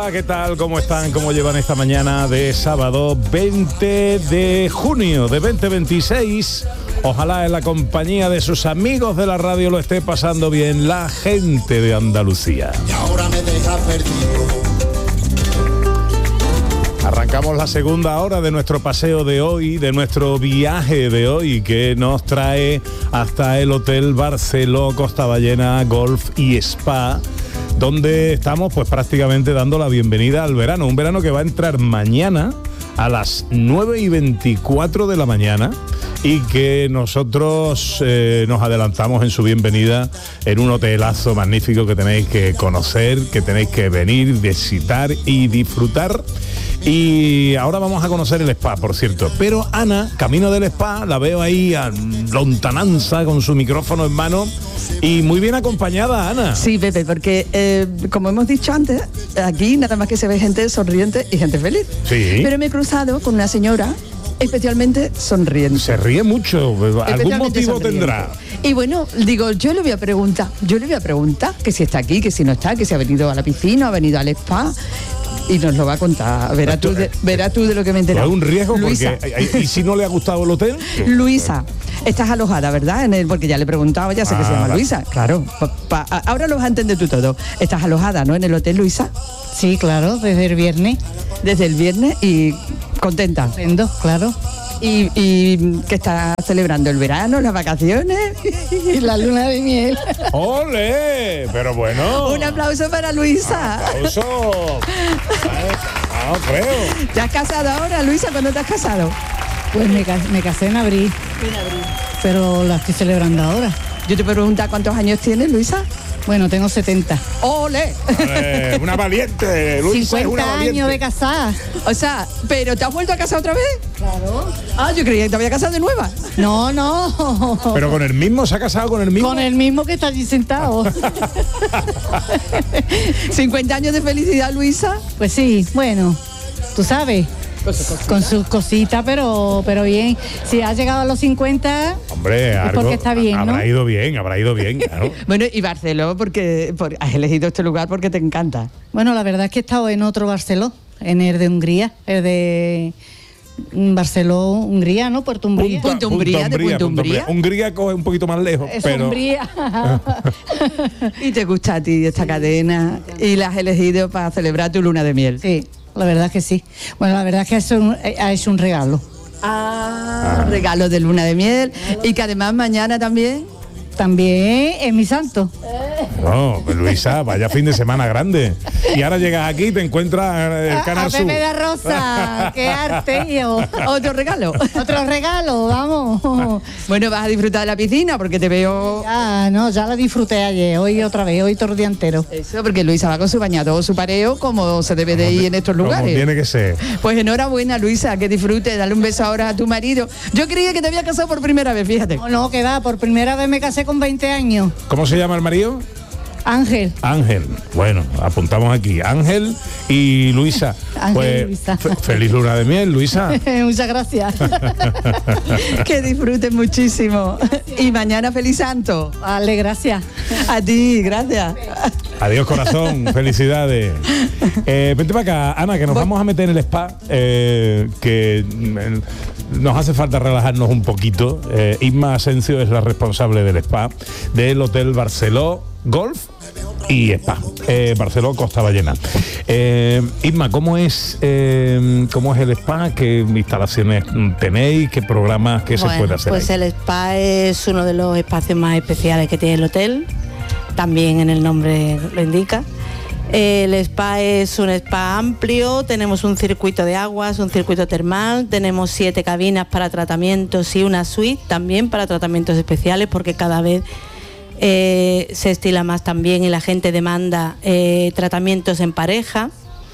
Hola, ¿qué tal? ¿Cómo están? ¿Cómo llevan esta mañana de sábado 20 de junio de 2026? Ojalá en la compañía de sus amigos de la radio lo esté pasando bien la gente de Andalucía. Y ahora me deja perdido. Arrancamos la segunda hora de nuestro paseo de hoy, de nuestro viaje de hoy, que nos trae hasta el Hotel Barceló Costa Ballena Golf y Spa, donde estamos pues prácticamente dando la bienvenida al verano, un verano que va a entrar mañana a las 9:24 de la mañana y que nosotros nos adelantamos en su bienvenida en un hotelazo magnífico que tenéis que conocer, que tenéis que venir, visitar y disfrutar. Y ahora vamos a conocer el spa, por cierto. Pero Ana, camino del spa, la veo ahí a lontananza con su micrófono en mano y muy bien acompañada, Ana. Sí, Pepe, porque como hemos dicho antes, aquí nada más que se ve gente sonriente y gente feliz. Sí. Pero me he cruzado con una señora especialmente sonriente. Se ríe mucho, algún motivo sonriente. tendrá. Y bueno, digo, yo le voy a preguntar que si está aquí, que si no está, que si ha venido a la piscina, ha venido al spa. Y nos lo va a contar. Verás tú de lo que me he enterado. ¿Es un riesgo? Luisa. Porque, ¿y si no le ha gustado el hotel? Luisa, estás alojada, ¿verdad? Porque ya le he preguntado, ya sé que se llama Luisa. Claro, ahora lo vas a entender tú todo. Estás alojada, ¿no? En el hotel, Luisa. Sí, claro, desde el viernes. Desde el viernes y contenta. Claro. Y que está celebrando el verano, las vacaciones Y la luna de miel. ¡Ole! Pero bueno. Un aplauso para Luisa. ¡Aplauso! No creo. ¿Te has casado ahora, Luisa? ¿Cuándo te has casado? Pues me casé en abril. Pero la estoy celebrando ahora. Yo te pregunto, ¿cuántos años tienes, Luisa? Bueno, tengo 70. ¡Ole! Una valiente, Luisa. 50 una valiente. años de casada. O sea, ¿pero te has vuelto a casar otra vez? Claro. Ah, yo creía que te había casado de nueva. No. Pero con el mismo, ¿se ha casado con el mismo? Con el mismo que está allí sentado. 50 años de felicidad, Luisa. Pues sí, bueno, tú sabes. Con sus cositas, pero bien. Si ha llegado a los 50, hombre, es algo porque está bien, ¿no? habrá ido bien, claro. Bueno, y Barceló, porque has elegido este lugar porque te encanta. Bueno, la verdad es que he estado en otro Barceló, en el de Hungría, el de Barceló, Hungría, ¿no? Puerto Hungría. Punto Umbría. Hungría coge un poquito más lejos, Es pero... Hungría. Y te gusta a ti esta cadena y la has elegido para celebrar tu luna de miel. Sí, la verdad es que sí. Bueno, la verdad es que ha hecho un regalo. Regalo de luna de miel y que además mañana también. También es mi santo. No, pues Luisa, vaya fin de semana grande. Y ahora llegas aquí y te encuentras el Canal Sur. Pepe de Rosa, qué arte, yo. Otro regalo. Otro regalo, vamos. Bueno, vas a disfrutar de la piscina porque te veo... Ya la disfruté ayer, hoy otra vez, hoy todo el día entero. Eso, porque Luisa va con su bañador, su pareo, como se debe de ir en estos lugares. Como tiene que ser. Pues enhorabuena, Luisa, que disfrute, dale un beso ahora a tu marido. Yo creía que te había casado por primera vez, fíjate. No, que va, por primera vez me casé con 20 años. ¿Cómo se llama el marido? Ángel. Bueno, apuntamos aquí. Ángel y Luisa. Ángel pues, y Luisa. Feliz luna de miel, Luisa. Muchas gracias. Que disfrutes muchísimo. Y mañana feliz santo. Vale, gracias. A ti, gracias. Adiós, corazón. Felicidades. Vente para acá, Ana, que nos vamos a meter en el spa, que nos hace falta relajarnos un poquito. Isma Asencio es la responsable del spa del Hotel Barceló Golf y Spa, Barceló Costa Ballena. Isma, ¿cómo es el spa? ¿Qué instalaciones tenéis? ¿Qué programas? ¿Qué se puede hacer pues ahí? el spa es uno de los espacios más especiales que tiene el hotel, también en el nombre lo indica. El spa es un spa amplio, tenemos un circuito de aguas, un circuito termal, tenemos 7 cabinas para tratamientos y una suite también para tratamientos especiales, porque cada vez se estila más también y la gente demanda tratamientos en pareja.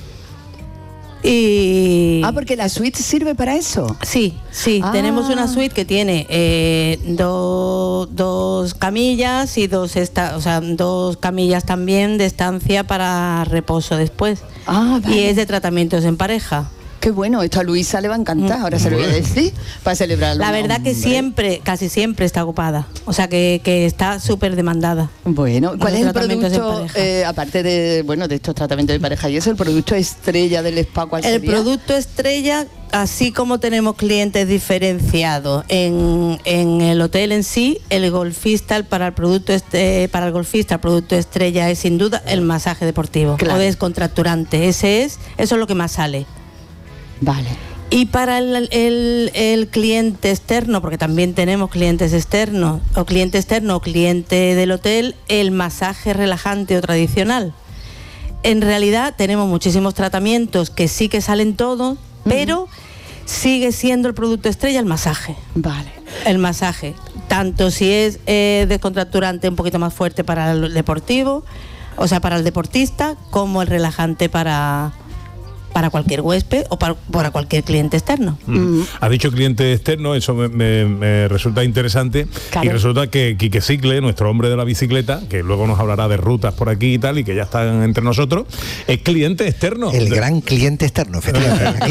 Porque la suite sirve para eso. Sí, tenemos una suite que tiene dos camillas y dos camillas también de estancia para reposo después. Vale. Y es de tratamientos en pareja. Qué bueno, esto a Luisa le va a encantar, ahora se lo voy a decir, para celebrarlo. La verdad que casi siempre está ocupada, o sea que está súper demandada. Bueno, ¿cuál es el Tratamientos producto, aparte de estos tratamientos de pareja y eso, el producto estrella del spa, cuál sería? El producto estrella, así como tenemos clientes diferenciados en el hotel en sí, el golfista, para el golfista, el producto estrella es sin duda el masaje deportivo, o descontracturante. Eso es lo que más sale. Vale. Y para el cliente externo, porque también tenemos clientes externos, o cliente externo o cliente del hotel, el masaje relajante o tradicional. En realidad tenemos muchísimos tratamientos que sí que salen todos, pero sigue siendo el producto estrella el masaje. Vale. El masaje, tanto si es descontracturante un poquito más fuerte para el deportivo, o sea, para el deportista, como el relajante para cualquier huésped o para cualquier cliente externo. Ha dicho cliente externo, eso me resulta interesante. Claro. Y resulta que Quique Cicle, nuestro hombre de la bicicleta, que luego nos hablará de rutas por aquí y tal, y que ya están entre nosotros, es cliente externo. El gran cliente externo, efectivamente.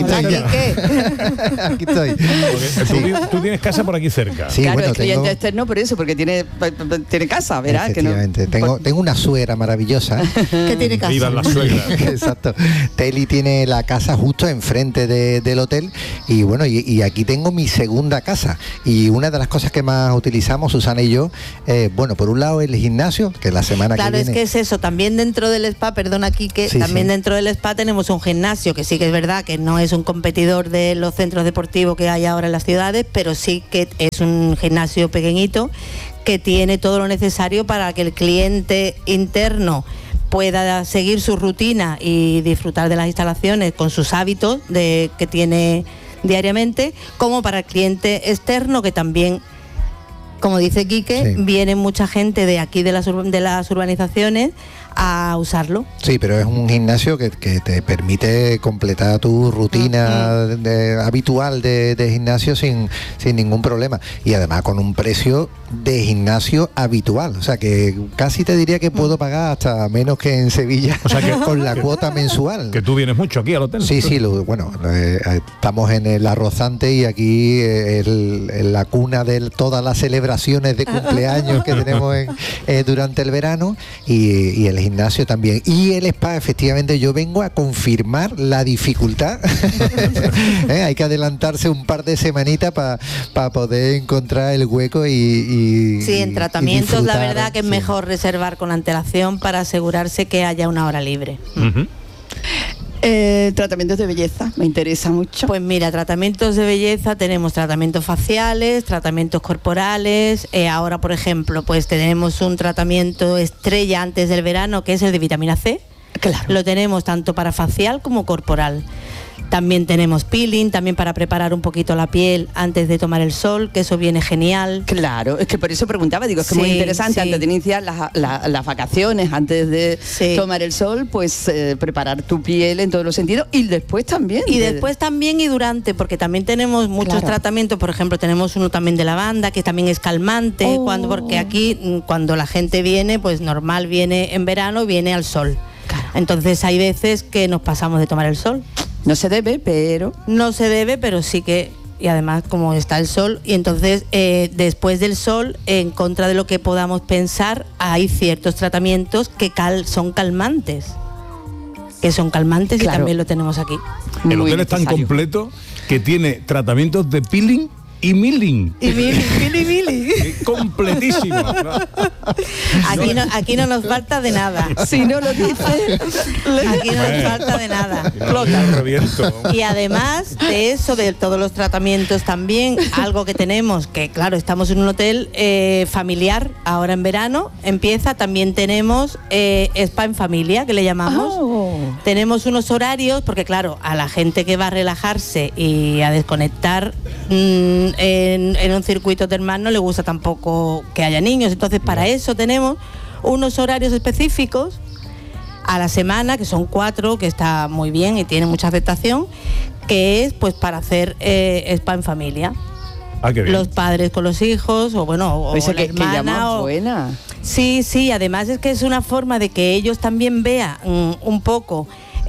Aquí estoy. Tú tienes casa por aquí cerca. Sí, claro, bueno, es cliente externo por eso, porque tiene casa, ¿verdad? Efectivamente. Que no... tengo una suegra maravillosa. Que tiene casa. Vivan las suegras. Exacto. Teli tiene la casa justo enfrente del hotel y bueno, y aquí tengo mi segunda casa, y una de las cosas que más utilizamos Susana y yo, bueno, por un lado el gimnasio, que la semana que viene... Claro, es que es eso, también dentro del spa, perdona Quique, dentro del spa tenemos un gimnasio, que sí que es verdad que no es un competidor de los centros deportivos que hay ahora en las ciudades, pero sí que es un gimnasio pequeñito que tiene todo lo necesario para que el cliente interno pueda seguir su rutina y disfrutar de las instalaciones con sus hábitos que tiene diariamente, como para el cliente externo, que también, como dice Quique, viene mucha gente de aquí de las urbanizaciones a usarlo. Sí, pero es un gimnasio que te permite completar tu rutina habitual de gimnasio sin ningún problema, y además con un precio de gimnasio habitual, o sea que casi te diría que puedo pagar hasta menos que en Sevilla, o sea que con la cuota mensual. Que tú vienes mucho aquí al hotel. Sí, estamos en el Arrozante, y aquí en la cuna de todas las celebraciones de cumpleaños que tenemos durante el verano, y el gimnasio también, y el spa. Efectivamente, yo vengo a confirmar la dificultad. Hay que adelantarse un par de semanitas para poder encontrar el hueco sí, en tratamientos la verdad que es mejor reservar con antelación para asegurarse que haya una hora libre. Tratamientos de belleza, me interesa mucho. Pues mira, tratamientos de belleza, tenemos tratamientos faciales, tratamientos corporales. Ahora, por ejemplo, pues tenemos un tratamiento estrella antes del verano, que es el de vitamina C. Claro. Lo tenemos tanto para facial como corporal. También tenemos peeling, también para preparar un poquito la piel antes de tomar el sol, que eso viene genial. Claro, es que por eso preguntaba, digo, es que es muy interesante antes de iniciar las vacaciones, antes de tomar el sol, pues preparar tu piel en todos los sentidos, y después también. Y después también y durante, porque también tenemos muchos tratamientos, por ejemplo, tenemos uno también de lavanda, que también es calmante, porque aquí cuando la gente viene, pues normal viene en verano, viene al sol. Claro. Entonces hay veces que nos pasamos de tomar el sol. No se debe, pero sí que, y además como está el sol, y entonces después del sol, en contra de lo que podamos pensar, hay ciertos tratamientos que son calmantes, y también lo tenemos aquí. El hotel es tan completo que tiene tratamientos de peeling y milling. Completísimo. Aquí no nos falta de nada. Si no lo dices, aquí no nos falta de nada. Y además de eso, de todos los tratamientos también, algo que tenemos, que claro, estamos en un hotel familiar, ahora en verano empieza, también tenemos spa en familia, que le llamamos. Tenemos unos horarios, porque claro, a la gente que va a relajarse y a desconectar en un circuito termal no le gusta tampoco que haya niños, entonces para eso tenemos unos horarios específicos a la semana, que son 4, que está muy bien y tiene mucha aceptación, que es pues para hacer spa en familia. Qué bien. Los padres con los hijos, o bueno, o la hermana, buena. Sí, además es que es una forma de que ellos también vean un poco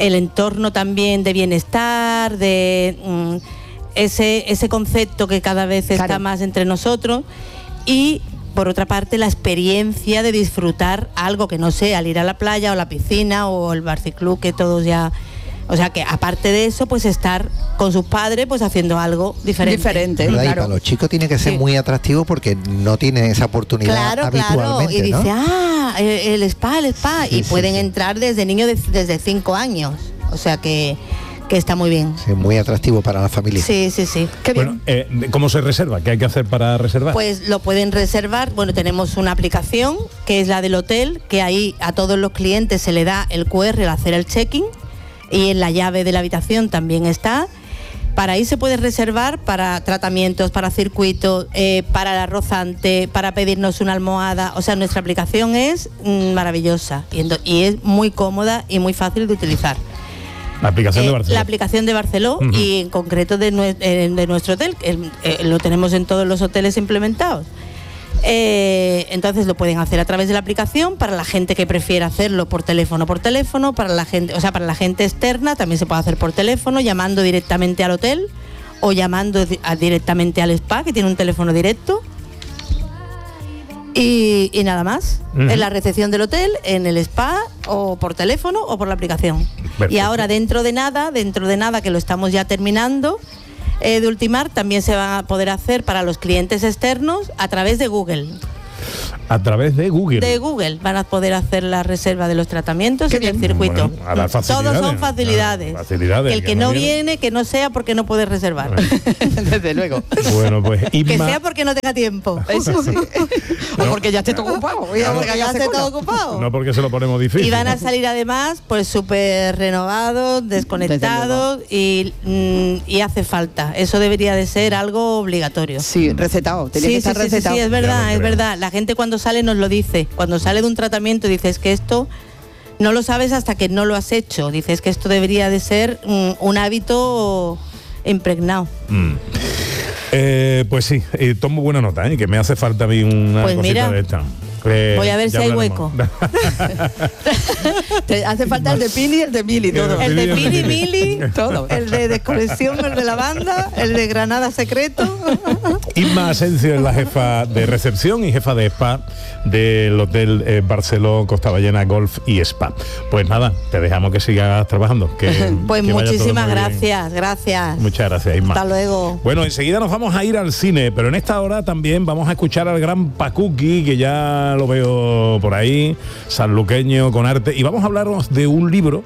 el entorno también de bienestar, de ese concepto que cada vez está más entre nosotros, y por otra parte la experiencia de disfrutar algo que no sea al ir a la playa o la piscina o el barciclub, que todos ya... O sea que aparte de eso, pues estar con sus padres pues haciendo algo diferente. Claro. Claro. Y para los chicos tiene que ser muy atractivo porque no tienen esa oportunidad habitualmente. Y dice, ¿no? el spa, Sí, y pueden entrar desde niños desde 5 años. O sea que está muy bien. Sí, muy atractivo para la familia. Sí. Qué bien. Bueno, ¿cómo se reserva? ¿Qué hay que hacer para reservar? Pues lo pueden reservar. Bueno, tenemos una aplicación que es la del hotel, que ahí a todos los clientes se le da el QR al hacer el check-in, y en la llave de la habitación también está. Para ahí se puede reservar para tratamientos, para circuitos, para la rozante, para pedirnos una almohada. O sea, nuestra aplicación es maravillosa y es muy cómoda y muy fácil de utilizar. La aplicación de Barceló. La aplicación de Barceló, y en concreto de nuestro hotel, lo tenemos en todos los hoteles implementados. Entonces lo pueden hacer a través de la aplicación. Para la gente que prefiera hacerlo por teléfono, para la gente, para la gente externa también se puede hacer por teléfono, llamando directamente al hotel o llamando directamente al spa, que tiene un teléfono directo. Y nada más, en la recepción del hotel, en el spa, o por teléfono o por la aplicación. Perfecto. Y ahora dentro de nada, que lo estamos ya terminando de ultimar, también se va a poder hacer para los clientes externos a través de Google. A través de Google. De Google van a poder hacer la reserva de los tratamientos en el circuito. Bueno, a dar facilidades. Todos son facilidades. Facilidades, Que el que no viene, que no sea porque no puede reservar. Desde luego. Bueno, pues Que Inma, sea porque no tenga tiempo. Eso sí. O porque ya esté todo ocupado. Porque ya esté todo ocupado. no porque se lo ponemos difícil. Y van a salir además pues súper renovados, desconectados, y hace falta. Eso debería de ser algo obligatorio. Sí, recetado. Tenía que estar recetado. Sí, es Ya lo verdad, es creo. verdad. La gente cuando sale nos lo dice. Cuando sale de un tratamiento dices que esto no lo sabes hasta que no lo has hecho. Dices que esto debería de ser un hábito impregnado. Pues sí, tomo buena nota, que me hace falta a mí una Pues cosita mira, de esta. voy a ver ya si hay hablaremos. hueco. Te hace falta el de Pini y el de Mili, todo. El de Pini Mili, Todo. el de Desconexión, el de la banda, el de Granada Secreto. Inma Asencio es la jefa de recepción y jefa de spa del Hotel Barceló Costa Ballena Golf y Spa. Pues nada, te dejamos que sigas trabajando. Pues que vaya todo muchísimas muy bien. gracias. Muchas gracias, Inma. Hasta luego. Bueno, enseguida nos vamos a ir al cine, pero en esta hora también vamos a escuchar al gran Pacuqui, que ya lo veo por ahí, sanluqueño con arte, y vamos a hablaros de un libro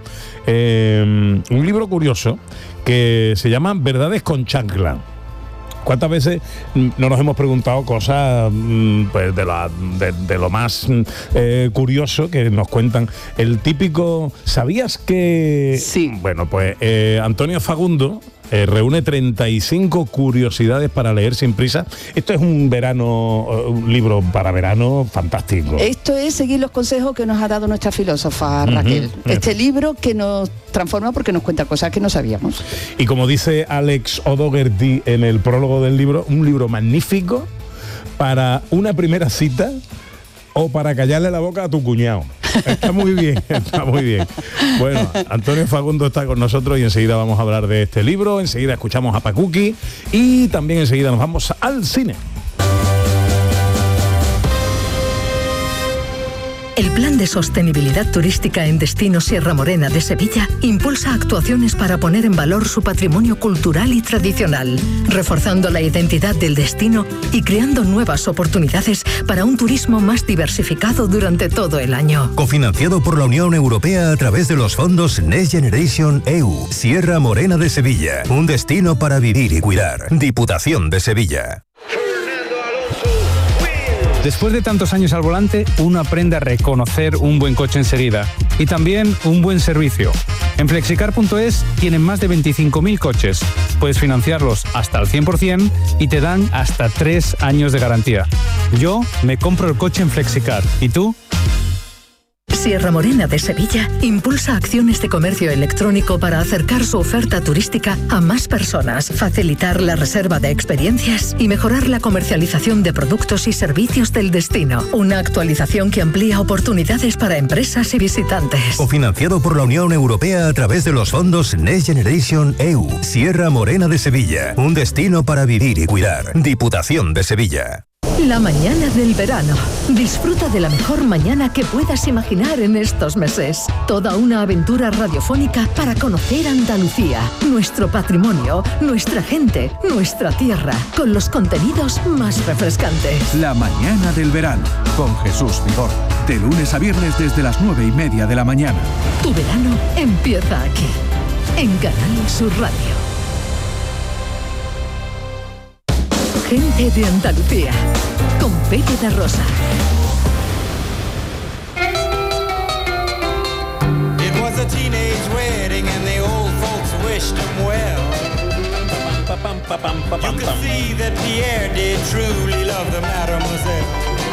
curioso que se llama Verdades con chancla. ¿Cuántas veces no nos hemos preguntado cosas pues de lo más curioso que nos cuentan? El típico, ¿sabías que...? Sí. Bueno, pues Antonio Fagundo reúne 35 curiosidades para leer sin prisa. Esto es un libro para verano fantástico. Esto es seguir los consejos que nos ha dado nuestra filósofa Raquel. Este libro que nos transforma porque nos cuenta cosas que no sabíamos. Y como dice Alex O'Doherty en el prólogo del libro, un libro magnífico para una primera cita o para callarle la boca a tu cuñado. Está muy bien, está muy bien. Bueno, Antonio Fagundo está con nosotros y enseguida vamos a hablar de este libro, enseguida escuchamos a Pacuqui y también enseguida nos vamos al cine. El Plan de Sostenibilidad Turística en Destino Sierra Morena de Sevilla impulsa actuaciones para poner en valor su patrimonio cultural y tradicional, reforzando la identidad del destino y creando nuevas oportunidades para un turismo más diversificado durante todo el año. Cofinanciado por la Unión Europea a través de los fondos Next Generation EU. Sierra Morena de Sevilla. Un destino para vivir y cuidar. Diputación de Sevilla. Después de tantos años al volante, uno aprende a reconocer un buen coche enseguida y también un buen servicio. En Flexicar.es tienen más de 25.000 coches. Puedes financiarlos hasta el 100% y te dan hasta 3 años de garantía. Yo me compro el coche en Flexicar. ¿Y tú? Sierra Morena de Sevilla impulsa acciones de comercio electrónico para acercar su oferta turística a más personas, facilitar la reserva de experiencias y mejorar la comercialización de productos y servicios del destino. Una actualización que amplía oportunidades para empresas y visitantes. Cofinanciado por la Unión Europea a través de los fondos Next Generation EU. Sierra Morena de Sevilla. Un destino para vivir y cuidar. Diputación de Sevilla. La mañana del verano. Disfruta de la mejor mañana que puedas imaginar en estos meses. Toda una aventura radiofónica para conocer Andalucía, nuestro patrimonio, nuestra gente, nuestra tierra, con los contenidos más refrescantes. La mañana del verano, con Jesús Vigor. De lunes a viernes desde las 9:30 de la mañana. Tu verano empieza aquí, en Canal Sur Radio. Gente de Andalucía, con Pepe da Rosa. It was a teenage wedding and the old folks wished him well. You could see that Pierre did truly love the mademoiselle.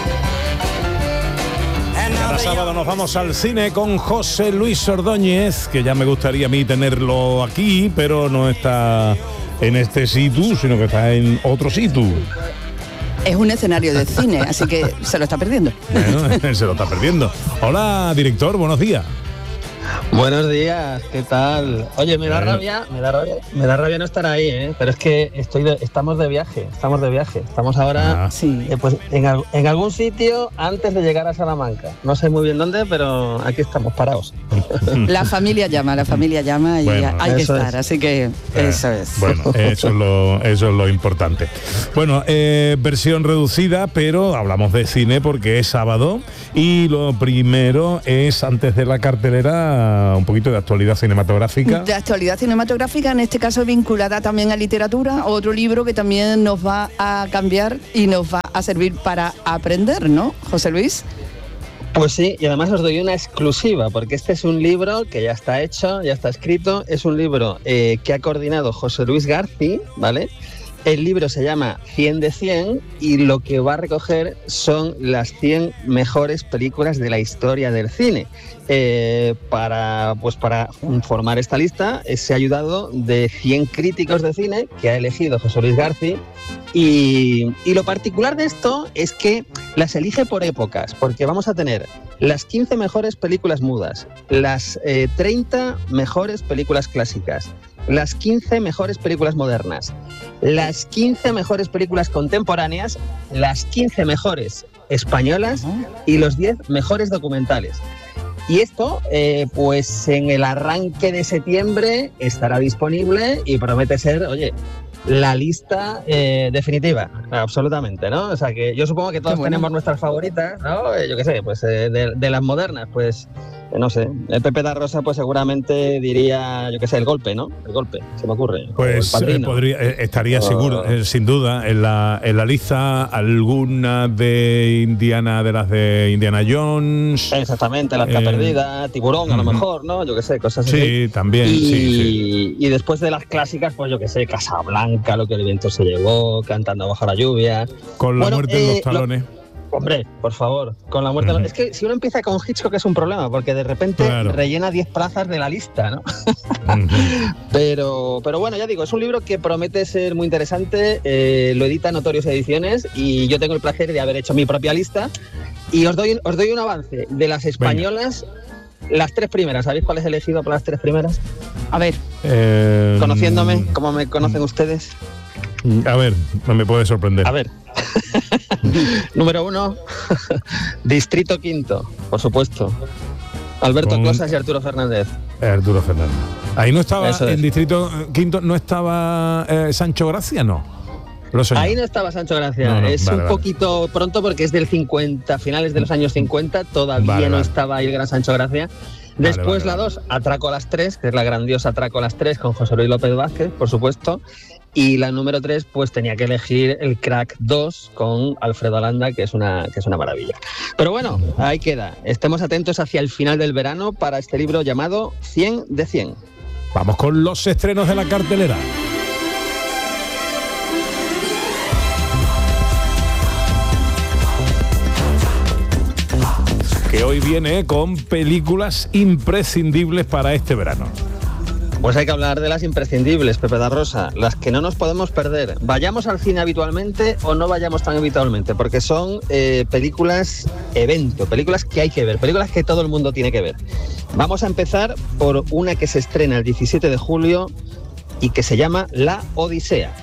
Cada sábado nos vamos al cine con José Luis Ordóñez, que ya me gustaría a mí tenerlo aquí, pero no está en este sitio, sino que está en otro sitio. Es un escenario de cine, así que se lo está perdiendo. Bueno, se lo está perdiendo. Hola, director, buenos días. Buenos días, ¿qué tal? Oye, me da rabia no estar ahí, pero es que estamos de viaje, estamos ahora pues en algún sitio antes de llegar a Salamanca. No sé muy bien dónde, pero aquí estamos parados. La familia llama y bueno, hay que estar, así que eso es. Bueno, eso es lo importante. Bueno, versión reducida, pero hablamos de cine porque es sábado y lo primero es, antes de la cartelera, un poquito de actualidad cinematográfica. De actualidad cinematográfica, en este caso vinculada también a literatura, otro libro que también nos va a cambiar y nos va a servir para aprender, ¿no, José Luis? Pues sí, y además os doy una exclusiva, porque este es un libro que ya está hecho, ya está escrito, es un libro que ha coordinado José Luis García, ¿vale? El libro se llama 100 de 100 y lo que va a recoger son las 100 mejores películas de la historia del cine. Para formar esta lista se ha ayudado de 100 críticos de cine que ha elegido José Luis García y lo particular de esto es que las elige por épocas, porque vamos a tener las 15 mejores películas mudas, las 30 mejores películas clásicas, las 15 mejores películas modernas, las 15 mejores películas contemporáneas, las 15 mejores españolas y los 10 mejores documentales. Y esto, pues en el arranque de septiembre estará disponible y promete ser, oye, la lista definitiva, absolutamente, ¿no? O sea que yo supongo que todos tenemos nuestras favoritas, ¿no? Yo qué sé, pues de las modernas, pues no sé, el Pepe da Rosa pues seguramente diría, yo qué sé, El Golpe, ¿no? El Golpe, se me ocurre. Pues estaría seguro, sin duda, en la lista alguna de las de Indiana Jones. Exactamente, La Arca Perdida, Tiburón, a lo mejor, ¿no? Yo qué sé, cosas así. Sí, también, y después de las clásicas, pues yo qué sé, Casablanca, Lo que el viento se llevó, Cantando bajo la lluvia. Con la muerte en los talones. Hombre, por favor, con la muerte. Es que si uno empieza con Hitchcock es un problema, porque de repente rellena 10 plazas de la lista, ¿no? Pero bueno, ya digo, es un libro que promete ser muy interesante, lo edita Notorious Ediciones y yo tengo el placer de haber hecho mi propia lista y os doy un avance de las españolas. Venga. Las 3 primeras, ¿sabéis cuáles he elegido para las 3 primeras? A ver. Conociéndome, ¿cómo me conocen ustedes? A ver, me puede sorprender. A ver. Número 1, Distrito Quinto, por supuesto. Alberto Closas y Arturo Fernández. Arturo Fernández. Ahí no estaba, en Distrito Quinto no estaba Sancho Gracia, ¿no? Ahí no estaba Sancho Gracia, es un poquito pronto porque es del 50, finales de los años 50, todavía no estaba ahí el gran Sancho Gracia. Después la 2, Atraco a las 3, que es la grandiosa Atraco a las 3 con José Luis López Vázquez, por supuesto. Y la número 3, pues tenía que elegir El Crack 2 con Alfredo Alanda, que es una maravilla. Pero bueno, ahí queda. Estemos atentos hacia el final del verano para este libro llamado 100 de 100. Vamos con los estrenos de la cartelera. que hoy viene con películas imprescindibles para este verano. Pues hay que hablar de las imprescindibles, Pepe da Rosa, las que no nos podemos perder. Vayamos al cine habitualmente o no vayamos tan habitualmente, porque son películas evento, películas que hay que ver, películas que todo el mundo tiene que ver. Vamos a empezar por una que se estrena el 17 de julio y que se llama La Odisea.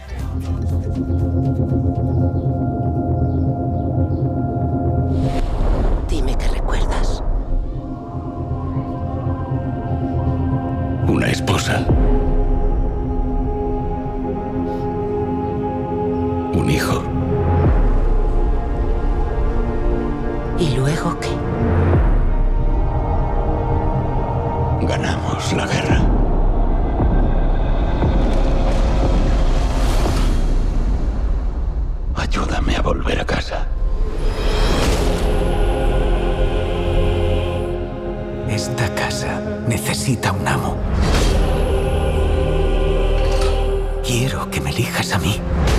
Dime qué recuerdas. Una esposa. Un hijo. ¿Y luego qué? Ganamos la guerra. Ayúdame a volver a casa. Esta casa necesita un amo. Quiero que me elijas a mí.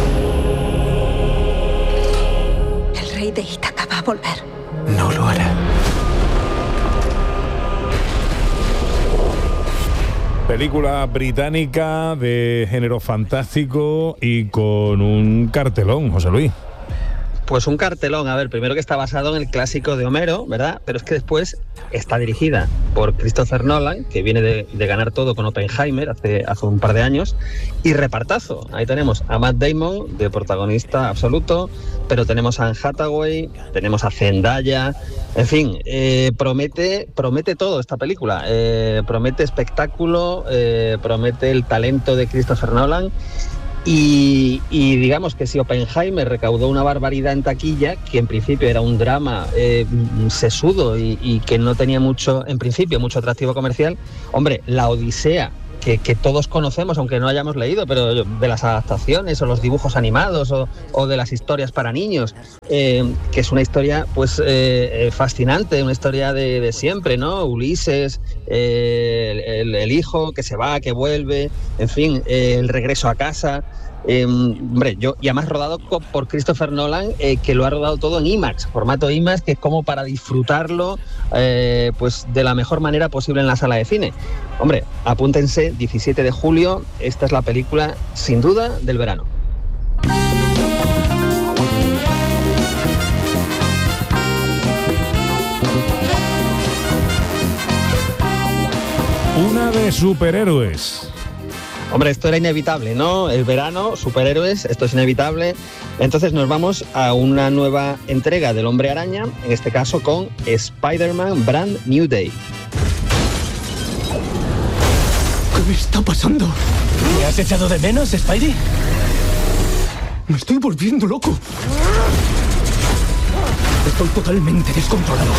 El rey de Ítaca va a volver. No lo hará. Película británica de género fantástico y con un cartelón, José Luis. Pues un cartelón, a ver, primero que está basado en el clásico de Homero, ¿verdad? Pero es que después está dirigida por Christopher Nolan, que viene de ganar todo con Oppenheimer hace un par de años, y repartazo. Ahí tenemos a Matt Damon de protagonista absoluto, pero tenemos a Anne Hathaway, tenemos a Zendaya, en fin, promete todo esta película, promete espectáculo, promete el talento de Christopher Nolan. Y digamos que si Oppenheimer recaudó una barbaridad en taquilla, que en principio era un drama sesudo y que no tenía mucho atractivo comercial, hombre, La Odisea, que todos conocemos, aunque no hayamos leído, pero de las adaptaciones o los dibujos animados o de las historias para niños, que es una historia pues fascinante, una historia de siempre, ¿no? Ulises, el hijo que se va, que vuelve, en fin, el regreso a casa. Hombre, y además rodado por Christopher Nolan, que lo ha rodado todo en IMAX, formato IMAX, que es como para disfrutarlo pues de la mejor manera posible en la sala de cine. Hombre, apúntense, 17 de julio, esta es la película sin duda del verano. Una de superhéroes. Hombre, esto era inevitable, ¿no? El verano, superhéroes, esto es inevitable. Entonces nos vamos a una nueva entrega del Hombre Araña, en este caso con Spider-Man Brand New Day. ¿Qué me está pasando? ¿Me has echado de menos, Spidey? Me estoy volviendo loco. Estoy totalmente descontrolado.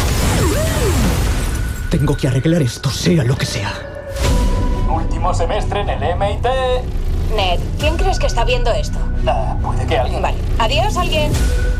Tengo que arreglar esto, sea lo que sea. Último semestre en el MIT. Ned, ¿quién crees que está viendo esto? Puede que alguien. Vale. Adiós, alguien.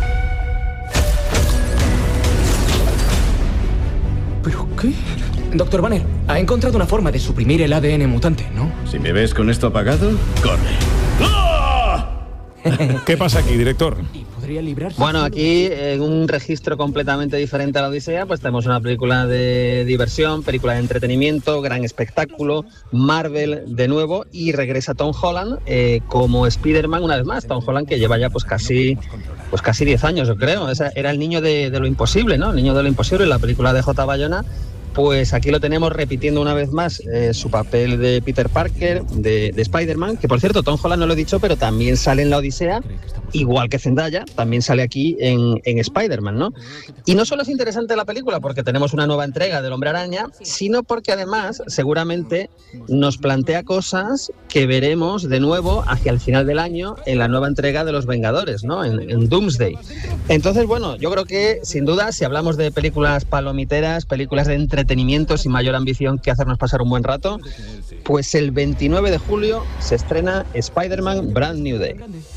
¿Pero qué? Doctor Banner, ha encontrado una forma de suprimir el ADN mutante, ¿no? Si me ves con esto apagado, corre. ¿Qué pasa aquí, director? Bueno, aquí en un registro completamente diferente a La Odisea, pues tenemos una película de diversión, película de entretenimiento, gran espectáculo, Marvel de nuevo, y regresa Tom Holland como Spider-Man una vez más. Tom Holland, que lleva ya pues casi 10 años, yo creo. Era el niño de lo imposible, ¿no? El niño de lo imposible, la película de J. Bayona. Pues aquí lo tenemos repitiendo una vez más su papel de Peter Parker, de Spider-Man, que por cierto, Tom Holland no lo he dicho, pero también sale en La Odisea, igual que Zendaya, también sale aquí en Spider-Man, ¿no? Y no solo es interesante la película porque tenemos una nueva entrega del Hombre Araña, sino porque además seguramente nos plantea cosas que veremos de nuevo hacia el final del año en la nueva entrega de Los Vengadores, ¿no? En Doomsday. Entonces, bueno, yo creo que sin duda, si hablamos de películas palomiteras, películas de entretenimiento sin mayor ambición que hacernos pasar un buen rato, pues el 29 de julio se estrena Spider-Man Brand New Day.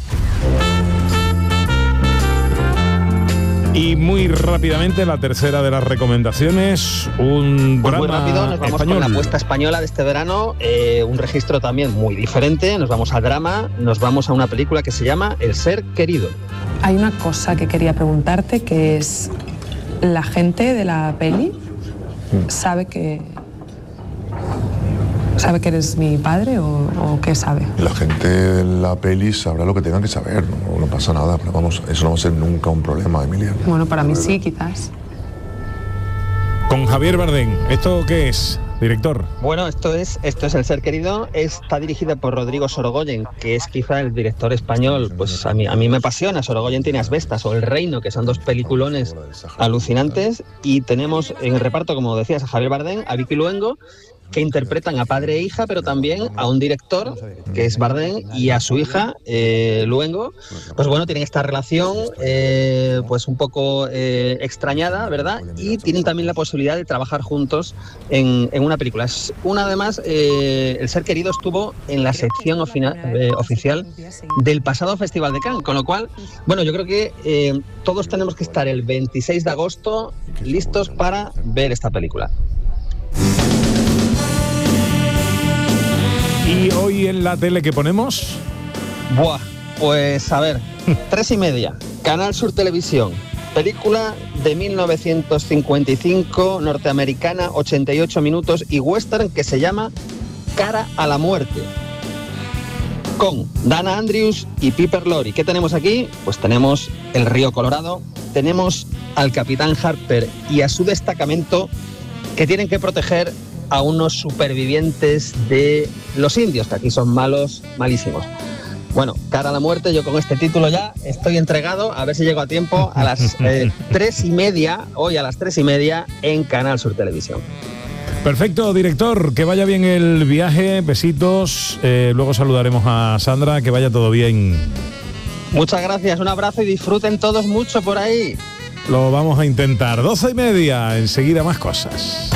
Y muy rápidamente la tercera de las recomendaciones, un pues drama muy rápido, nos vamos español. con la apuesta española de este verano, un registro también muy diferente, nos vamos al drama, nos vamos a una película que se llama El Ser Querido. Hay una cosa que quería preguntarte, que es la gente de la peli sabe que eres mi padre o qué sabe. La gente de la peli sabrá lo que tengan que saber, no pasa nada, pero vamos, eso no va a ser nunca un problema, Emilia. Bueno, para mí sí, quizás. Con Javier Bardem, ¿esto qué es, director? Bueno, esto es El ser querido. Está dirigida por Rodrigo Sorogoyen, que es quizá el director español, pues a mí me apasiona. Sorogoyen tiene Asbestas o El Reino, que son dos peliculones alucinantes, y tenemos en el reparto, como decías, a Javier Bardem, a Vicky Luengo, que interpretan a padre e hija, pero también a un director, que es Bardem, y a su hija, Luengo. Pues bueno, tienen esta relación pues un poco extrañada, ¿verdad? Y tienen también la posibilidad de trabajar juntos en una película. Es una, además, El ser querido estuvo en la sección oficial del pasado Festival de Cannes, con lo cual, bueno, yo creo que todos tenemos que estar el 26 de agosto listos para ver esta película. ¿Y hoy en la tele qué ponemos? Buah, pues a ver, 3:30, Canal Sur Televisión, película de 1955, norteamericana, 88 minutos y western, que se llama Cara a la muerte, con Dana Andrews y Piper Laurie. ¿Qué tenemos aquí? Pues tenemos el río Colorado, tenemos al capitán Harper y a su destacamento, que tienen que proteger a unos supervivientes de los indios, que aquí son malos, malísimos. Bueno, Cara a la muerte, yo con este título ya estoy entregado, a ver si llego a tiempo a las 3:30, hoy a las 3:30 en Canal Sur Televisión. Perfecto, director, que vaya bien el viaje, besitos, luego saludaremos a Sandra, que vaya todo bien. Muchas gracias, un abrazo y disfruten todos mucho por ahí. Lo vamos a intentar. 12:30, enseguida más cosas.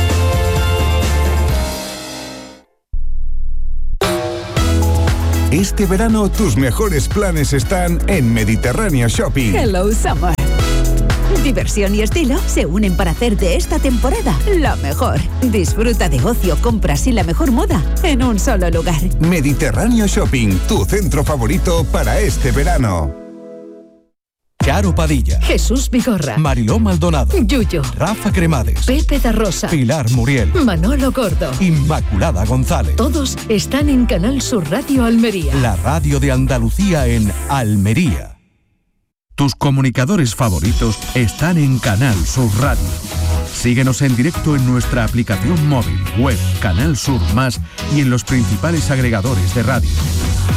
Este verano tus mejores planes están en Mediterráneo Shopping. Hello Summer. Diversión y estilo se unen para hacer de esta temporada la mejor. Disfruta de ocio, compras y la mejor moda en un solo lugar. Mediterráneo Shopping, tu centro favorito para este verano. Charo Padilla, Jesús Vigorra, Mariló Maldonado, Yuyo, Rafa Cremades, Pepe da Rosa, Pilar Muriel, Manolo Gordo, Inmaculada González. Todos están en Canal Sur Radio Almería. La radio de Andalucía en Almería. Tus comunicadores favoritos están en Canal Sur Radio. Síguenos en directo en nuestra aplicación móvil, web, Canal Sur Más y en los principales agregadores de radio.